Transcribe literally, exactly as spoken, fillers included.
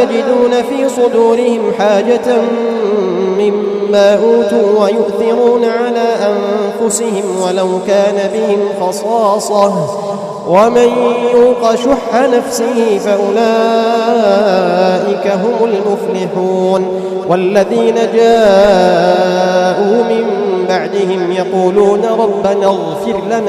يجدون في صدورهم حاجة مما أوتوا ويؤثرون على أنفسهم ولو كان بهم خصاصة ومن يوق شح نفسه فأولئك هم المفلحون. والذين جاءوا من بعدهم يقولون ربنا اغفر لنا